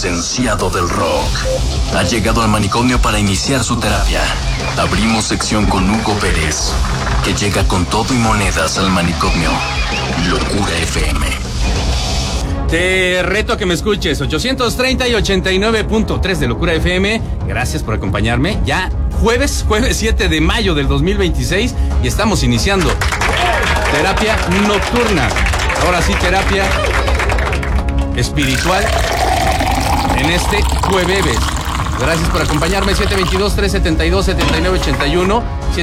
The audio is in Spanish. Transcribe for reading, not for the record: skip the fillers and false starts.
licenciado del rock. Ha llegado al manicomio para iniciar su terapia. Abrimos sección con Hugo Pérez, que llega con todo y monedas al manicomio. Locura FM. Te reto a que me escuches, 830 y 89.3 de Locura FM. Gracias por acompañarme. Ya jueves 7 de mayo del 2026 y estamos iniciando terapia nocturna. Ahora sí, terapia espiritual en este jueves. Gracias por acompañarme. 722-372-7981,